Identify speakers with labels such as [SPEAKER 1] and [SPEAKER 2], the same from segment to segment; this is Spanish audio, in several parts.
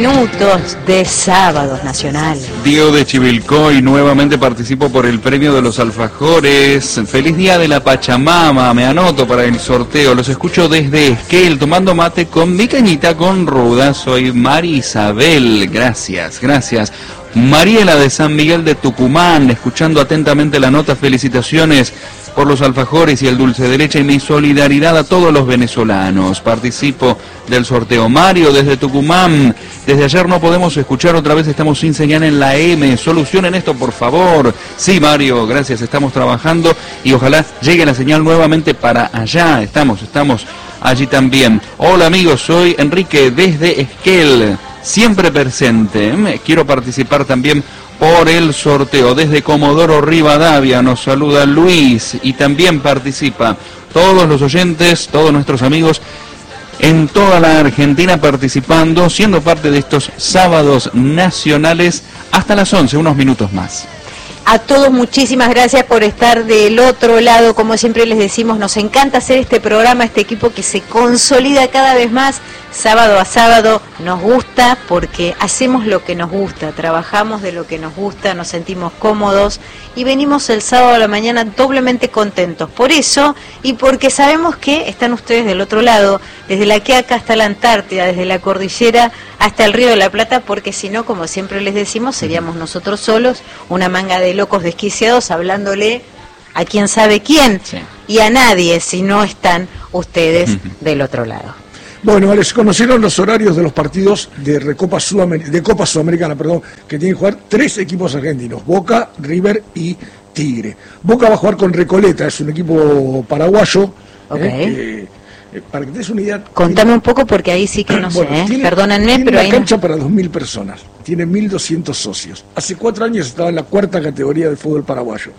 [SPEAKER 1] Minutos de Sábados Nacionales.
[SPEAKER 2] Diego de Chivilcoy, nuevamente participo por el premio de los alfajores. Feliz día de la Pachamama, me anoto para el sorteo. Los escucho desde Esquel, tomando mate con mi cañita con ruda. Soy Mari Isabel, gracias, gracias. Mariela de San Miguel de Tucumán, escuchando atentamente la nota, felicitaciones por los alfajores y el dulce de leche y mi solidaridad a todos los venezolanos. Participo del sorteo. Mario desde Tucumán, desde ayer no podemos escuchar otra vez, estamos sin señal en la M, solucionen esto por favor. Sí, Mario, gracias, estamos trabajando y ojalá llegue la señal nuevamente para allá, estamos allí también. Hola amigos, soy Enrique desde Esquel, siempre presente, quiero participar también por el sorteo. Desde Comodoro Rivadavia nos saluda Luis y también participa todos los oyentes, todos nuestros amigos en toda la Argentina participando, siendo parte de estos sábados nacionales hasta las 11, unos minutos más.
[SPEAKER 1] A todos muchísimas gracias por estar del otro lado. Como siempre les decimos, nos encanta hacer este programa, este equipo que se consolida cada vez más sábado a sábado. Nos gusta porque hacemos lo que nos gusta, trabajamos de lo que nos gusta, nos sentimos cómodos y venimos el sábado a la mañana doblemente contentos. Por eso y porque sabemos que están ustedes del otro lado, desde la Quiaca hasta la Antártida, desde la cordillera hasta el Río de la Plata, porque si no, como siempre les decimos, seríamos nosotros solos, una manga de locos desquiciados hablándole a quién sabe quién, sí, y a nadie si no están ustedes del otro lado.
[SPEAKER 3] Bueno, les conocieron los horarios de los partidos de Copa Sudamericana, que tienen que jugar 3 equipos argentinos, Boca, River y Tigre. Boca va a jugar con Recoleta, es un equipo paraguayo.
[SPEAKER 1] Okay.
[SPEAKER 3] Para que te des una idea...
[SPEAKER 1] Contame un poco porque ahí sí que no sé, perdónenme,
[SPEAKER 3] tiene
[SPEAKER 1] pero
[SPEAKER 3] una
[SPEAKER 1] ahí
[SPEAKER 3] cancha para 2.000 personas, tiene 1.200 socios. Hace 4 años estaba en la 4ª categoría del fútbol paraguayo.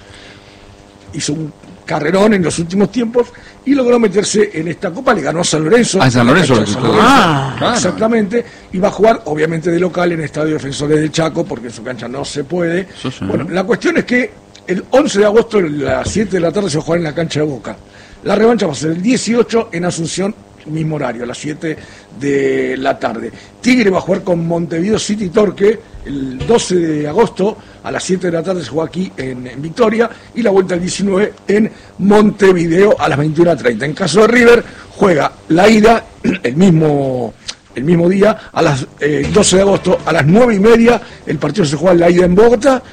[SPEAKER 3] Hizo un carrerón en los últimos tiempos y logró meterse en esta Copa, le ganó a San Lorenzo.
[SPEAKER 2] A San Lorenzo.
[SPEAKER 3] Claro. Exactamente, y va a jugar obviamente de local en Estadio Defensores del Chaco, porque en su cancha no se puede. Sí. Bueno, la cuestión es que el 11 de agosto a las 7 de la tarde se va a jugar en la cancha de Boca. La revancha va a ser el 18 en Asunción, mismo horario, a las 7 de la tarde. Tigre va a jugar con Montevideo City Torque el 12 de agosto, a las 7 de la tarde se juega aquí en Victoria, y la vuelta el 19 en Montevideo a las 21:30. En caso de River, juega la ida el mismo día, a las 12 de agosto, a las 9:30, el partido se juega la ida en Bogotá,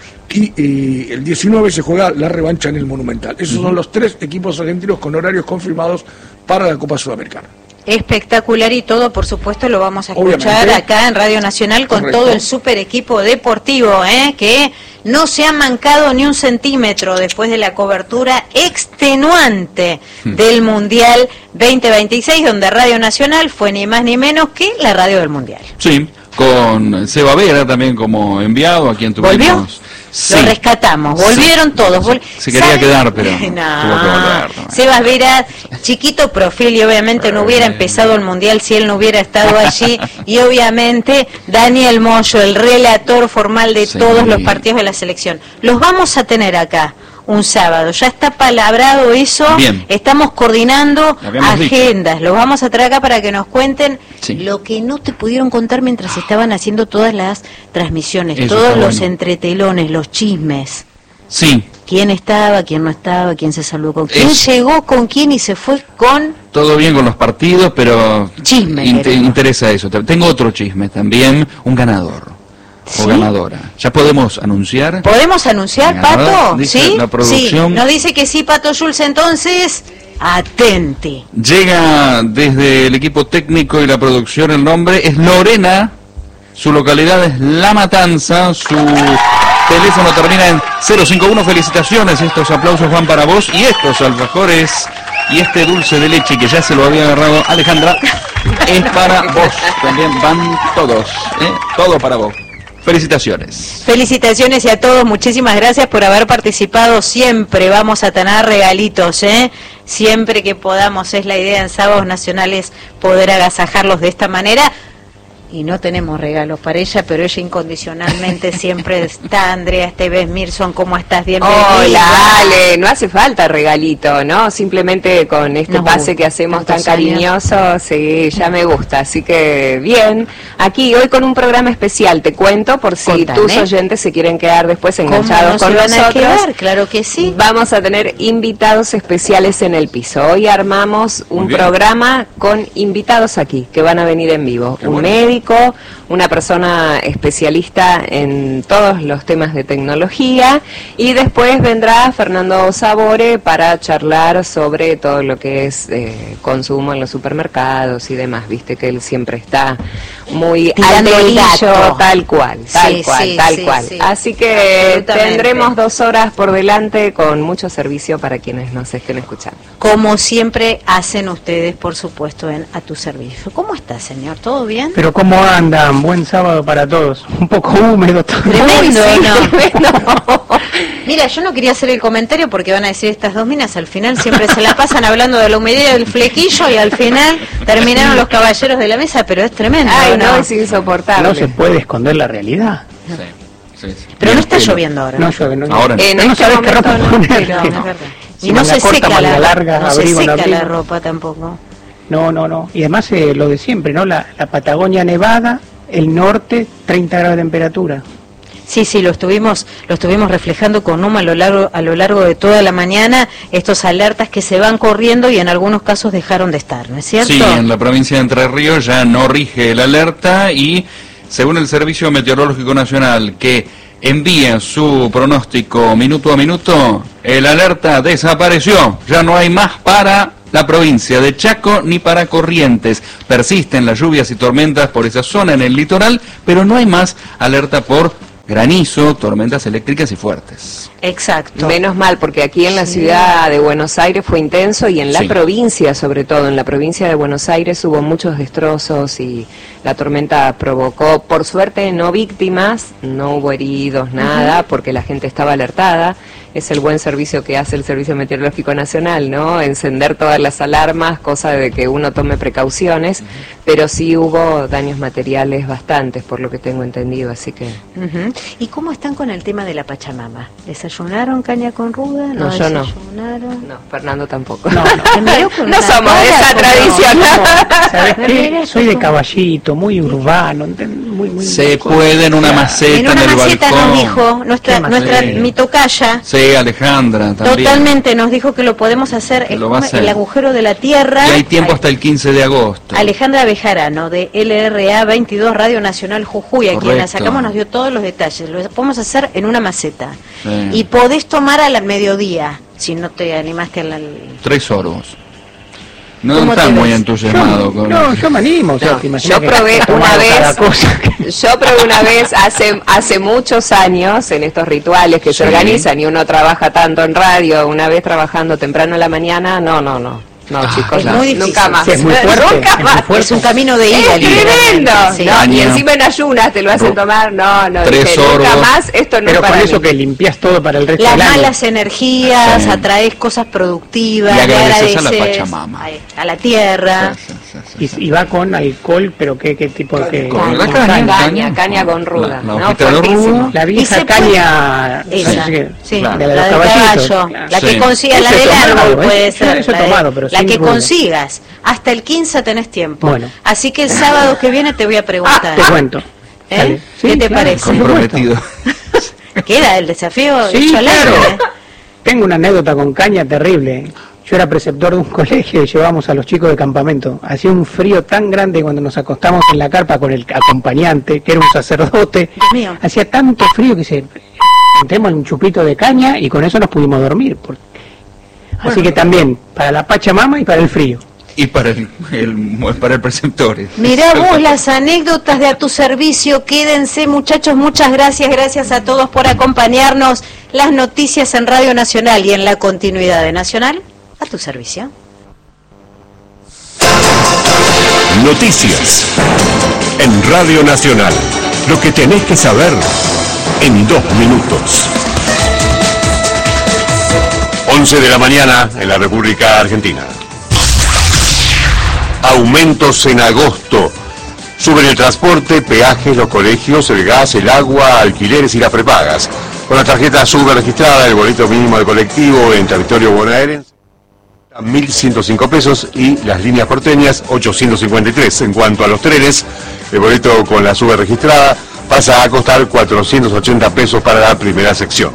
[SPEAKER 3] y el 19 se juega la revancha en el Monumental. Esos son los 3 equipos argentinos con horarios confirmados para la Copa Sudamericana.
[SPEAKER 1] Espectacular, y todo por supuesto lo vamos a escuchar acá en Radio Nacional con
[SPEAKER 3] Correcto.
[SPEAKER 1] Todo el super equipo deportivo, que no se ha mancado ni un centímetro después de la cobertura extenuante del Mundial 2026, donde Radio Nacional fue ni más ni menos que la radio del Mundial.
[SPEAKER 2] Sí, con Seba Vera también como enviado, a quien tuvimos.
[SPEAKER 1] ¿Volvió?
[SPEAKER 2] Sí.
[SPEAKER 1] Lo rescatamos, volvieron todos.
[SPEAKER 2] Se quería quedar, pero tuvo que
[SPEAKER 1] no.
[SPEAKER 2] volver.
[SPEAKER 1] Sebas Vera, chiquito perfil, y obviamente no hubiera empezado el Mundial si él no hubiera estado allí. Y obviamente Daniel Moyo, el relator formal de todos los partidos de la selección. Los vamos a tener acá un sábado, ya está palabrado eso. Bien. Estamos coordinando agendas, los vamos a traer acá para que nos cuenten lo que no te pudieron contar mientras estaban haciendo todas las transmisiones, eso, todos los entretelones, los chismes.
[SPEAKER 2] Sí.
[SPEAKER 1] ¿Quién estaba, quién no estaba, quién se saludó con quién, llegó con quién y se fue con...
[SPEAKER 2] Todo bien con los partidos, pero
[SPEAKER 1] chisme,
[SPEAKER 2] interesa eso. Tengo otro chisme también, un ganador. O ganadora. ¿Ya podemos anunciar?
[SPEAKER 1] ¿Podemos anunciar, Pato?
[SPEAKER 2] ¿Sí? La producción.
[SPEAKER 1] Sí, nos dice que sí, Pato Schulz, entonces, atente.
[SPEAKER 2] Llega desde el equipo técnico y la producción, el nombre es Lorena, su localidad es La Matanza, su teléfono termina en 051, felicitaciones, estos aplausos van para vos, y estos alfajores y este dulce de leche que ya se lo había agarrado Alejandra, es para vos, también van todos, todo para vos. Felicitaciones.
[SPEAKER 1] Felicitaciones y a todos, muchísimas gracias por haber participado. Siempre vamos a tener regalitos, siempre que podamos, es la idea en sábados nacionales poder agasajarlos de esta manera. y no tenemos regalos para ella, pero ella incondicionalmente siempre está. Andrea Esteves Mirson, ¿cómo estás? Bienvenida.
[SPEAKER 4] Hola, Ale, no hace falta regalito, ¿no? Simplemente con este pase que hacemos tan cariñoso, sí, ya me gusta. Así que, bien, aquí hoy con un programa especial, te cuento, por si tus oyentes se quieren quedar después enganchados con nosotros.
[SPEAKER 1] ¿Cómo no se van a quedar? Claro que sí.
[SPEAKER 4] Vamos a tener invitados especiales en el piso. Hoy armamos un programa con invitados aquí, que van a venir en vivo. Un médico, una persona especialista en todos los temas de tecnología, y después vendrá Fernando Sabore para charlar sobre todo lo que es consumo en los supermercados y demás. Viste que él siempre está muy al del gato, tal cual. Sí. Así que tendremos 2 horas por delante con mucho servicio para quienes nos estén escuchando.
[SPEAKER 1] Como siempre hacen ustedes, por supuesto, en A Tu Servicio. ¿Cómo está, señor? ¿Todo bien?
[SPEAKER 5] Pero ¿cómo andan? Buen sábado para todos. Un poco húmedo todo.
[SPEAKER 1] Tremendo, ¿no? Mira, yo no quería hacer el comentario porque van a decir estas dos minas al final siempre se la pasan hablando de la humedad del flequillo y al final terminaron los caballeros de la mesa, pero es tremendo.
[SPEAKER 4] Ay, no, es insoportable.
[SPEAKER 5] No se puede esconder la realidad.
[SPEAKER 1] Sí. Pero no está lloviendo ahora.
[SPEAKER 5] No llueve, no.
[SPEAKER 2] Ahora
[SPEAKER 4] en este momento no, pero
[SPEAKER 1] es verdad. Y no se seca la ropa tampoco.
[SPEAKER 5] No. Y además lo de siempre, ¿no? La Patagonia nevada, el norte, 30 grados de temperatura.
[SPEAKER 1] Sí, lo estuvimos reflejando con Numa a lo largo de toda la mañana, estos alertas que se van corriendo y en algunos casos dejaron de estar, ¿no es cierto?
[SPEAKER 2] Sí, en la provincia de Entre Ríos ya no rige el alerta y según el Servicio Meteorológico Nacional, que envía su pronóstico minuto a minuto, el alerta desapareció, ya no hay más para la provincia de Chaco ni para Corrientes. Persisten las lluvias y tormentas por esa zona en el litoral, pero no hay más alerta por granizo, tormentas eléctricas y fuertes.
[SPEAKER 1] Exacto.
[SPEAKER 4] Menos mal, porque aquí en la ciudad de Buenos Aires fue intenso y en la provincia, sobre todo en la provincia de Buenos Aires, hubo muchos destrozos y la tormenta provocó, por suerte, no víctimas, no hubo heridos, nada, porque la gente estaba alertada. Es el buen servicio que hace el Servicio Meteorológico Nacional, ¿no? Encender todas las alarmas, cosa de que uno tome precauciones, pero sí hubo daños materiales bastantes, por lo que tengo entendido, así que...
[SPEAKER 1] ¿Y cómo están con el tema de la Pachamama? ¿Desayunaron caña con ruda?
[SPEAKER 4] No, yo no.
[SPEAKER 1] No,
[SPEAKER 4] Fernando tampoco.
[SPEAKER 5] No
[SPEAKER 4] somos de esa tradición.
[SPEAKER 5] ¿Sabes qué? Soy de Caballito, muy urbano, muy
[SPEAKER 2] se puede en una maceta en el balcón.
[SPEAKER 1] En una maceta nos dijo nuestra mi tocaya.
[SPEAKER 2] Sí, Alejandra también.
[SPEAKER 1] Totalmente, nos dijo que lo podemos hacer el agujero de la tierra.
[SPEAKER 2] Y hay tiempo hasta el 15 de agosto.
[SPEAKER 1] Alejandra Bejarano, de LRA 22 Radio Nacional Jujuy, a quien la sacamos, nos dio todos los detalles. Lo podemos hacer en una maceta. Sí. Y podés tomar al mediodía, si no te animaste al...
[SPEAKER 2] 3 sorbos. No está muy entusiasmado con
[SPEAKER 5] no, yo me animo.
[SPEAKER 4] Yo probé una vez hace muchos años en estos rituales que se organizan y uno trabaja tanto en radio, una vez trabajando temprano en la mañana, no, chicos,
[SPEAKER 1] es muy difícil.
[SPEAKER 4] Nunca más.
[SPEAKER 5] Es muy fuerte,
[SPEAKER 4] nunca más.
[SPEAKER 1] Es un camino de ida.
[SPEAKER 4] Es tremendo.
[SPEAKER 1] Sí.
[SPEAKER 4] No, y encima en ayunas te lo hacen tomar. No, nunca más. Esto no
[SPEAKER 5] pero
[SPEAKER 4] es para
[SPEAKER 5] con eso
[SPEAKER 4] mí.
[SPEAKER 5] Que limpias todo para el resto del año.
[SPEAKER 1] Las malas energías, atraes cosas productivas,
[SPEAKER 2] y agradeces a la Pachamama,
[SPEAKER 1] a la tierra.
[SPEAKER 2] Sí.
[SPEAKER 5] Y va con alcohol, pero ¿qué tipo de...?
[SPEAKER 4] Caña con ruda.
[SPEAKER 5] La vieja caña...
[SPEAKER 1] Esa,
[SPEAKER 5] de
[SPEAKER 1] la del caballo. La que consigas, la del árbol puede ser.
[SPEAKER 5] Eso he tomado, pero
[SPEAKER 1] la que consigas. Hasta el 15 tenés tiempo.
[SPEAKER 5] Bueno.
[SPEAKER 1] Así que el sábado que viene te voy a preguntar.
[SPEAKER 5] Te cuento.
[SPEAKER 1] ¿Qué te parece?
[SPEAKER 2] Comprometido.
[SPEAKER 1] Queda el desafío
[SPEAKER 5] sí,
[SPEAKER 1] hecho
[SPEAKER 5] claro. Tengo una anécdota con caña terrible. Yo era preceptor de un colegio y llevábamos a los chicos de campamento. Hacía un frío tan grande cuando nos acostamos en la carpa con el acompañante, que era un sacerdote.
[SPEAKER 1] Dios mío.
[SPEAKER 5] Hacía tanto frío que entremos en un chupito de caña y con eso nos pudimos dormir. Así que también, para la Pachamama y para el frío.
[SPEAKER 2] Y para el preceptor.
[SPEAKER 1] Mirá vos las anécdotas de A Tu Servicio. Quédense, muchachos, muchas gracias a todos por acompañarnos. Las noticias en Radio Nacional y en la continuidad de Nacional, A Tu Servicio.
[SPEAKER 6] Noticias en Radio Nacional. Lo que tenés que saber en 2 minutos. 11 de la mañana en la República Argentina. Aumentos en agosto. Suben el transporte, peajes, los colegios, el gas, el agua, alquileres y las prepagas. Con la tarjeta SUBE registrada, el boleto mínimo de colectivo en territorio bonaerense 1.105 pesos y las líneas porteñas 853. En cuanto a los trenes, el boleto con la SUBE registrada pasa a costar 480 pesos para la primera sección.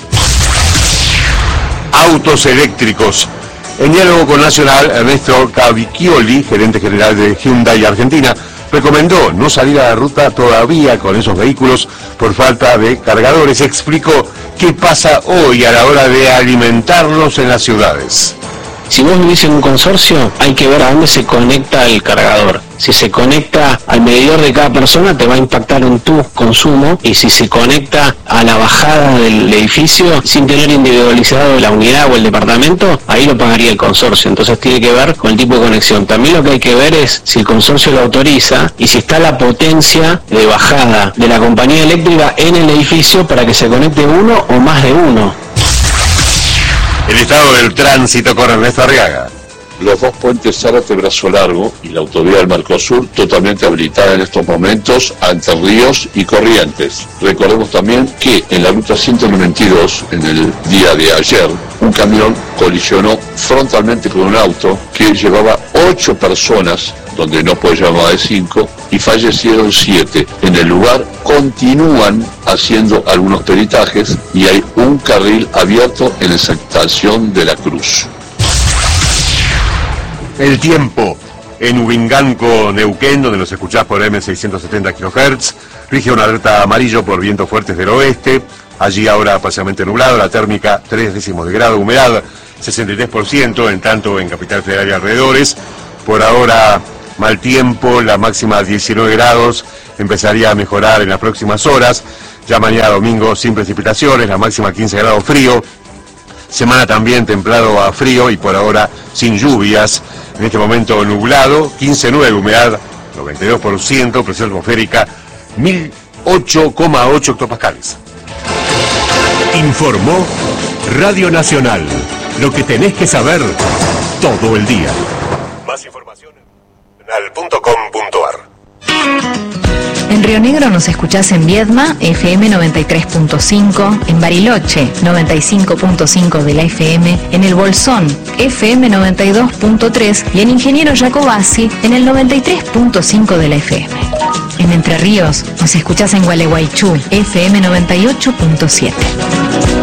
[SPEAKER 6] Autos eléctricos. En diálogo con Nacional, Ernesto Cavicchioli, gerente general de Hyundai Argentina, recomendó no salir a la ruta todavía con esos vehículos por falta de cargadores. Explicó qué pasa hoy a la hora de alimentarlos en las ciudades.
[SPEAKER 7] Si vos vivís en un consorcio, hay que ver a dónde se conecta el cargador. Si se conecta al medidor de cada persona, te va a impactar en tu consumo, y si se conecta a la bajada del edificio sin tener individualizado la unidad o el departamento, ahí lo pagaría el consorcio. Entonces tiene que ver con el tipo de conexión. También lo que hay que ver es si el consorcio lo autoriza y si está la potencia de bajada de la compañía eléctrica en el edificio para que se conecte uno o más de uno.
[SPEAKER 6] El estado del tránsito con Ernesto Arriaga.
[SPEAKER 8] Los dos puentes Zárate-Brazo Largo y la autovía del Mercosur totalmente habilitada en estos momentos a Entre Ríos y Corrientes. Recordemos también que en la ruta 192, en el día de ayer, un camión colisionó frontalmente con un auto que llevaba 8 personas, donde no puede llevar más de 5, y fallecieron 7. En el lugar continúan haciendo algunos peritajes y hay un carril abierto en la estación de la Cruz.
[SPEAKER 6] El tiempo. En Huinganco, Neuquén, donde nos escuchás por M670 kHz, rige una alerta amarillo por vientos fuertes del oeste. Allí ahora parcialmente nublado, la térmica 3 décimos de grado, humedad 63%, en tanto en Capital Federal y alrededores. Por ahora mal tiempo, la máxima 19 grados, empezaría a mejorar en las próximas horas. Ya mañana domingo sin precipitaciones, la máxima 15 grados frío. Semana también templado a frío y por ahora sin lluvias. En este momento nublado, 15,9, humedad 92%, presión atmosférica 1008,8 hectopascales.
[SPEAKER 9] Informó Radio Nacional. Lo que tenés que saber todo el día.
[SPEAKER 6] Más información en nacional.com.ar.
[SPEAKER 10] En Río Negro nos escuchás en Viedma, FM 93.5, en Bariloche, 95.5 de la FM, en El Bolsón, FM 92.3 y en Ingeniero Jacobasi, en el 93.5 de la FM. En Entre Ríos nos escuchás en Gualeguaychú, FM 98.7.